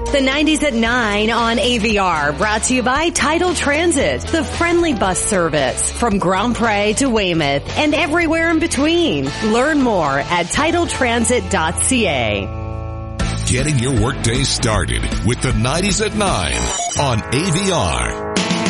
The 90s at 9 on AVR, brought to you by Tidal Transit, the friendly bus service from Grand Pré to Weymouth and everywhere in between. Learn more at tidaltransit.ca. Getting your workday started with the 90s at 9 on AVR.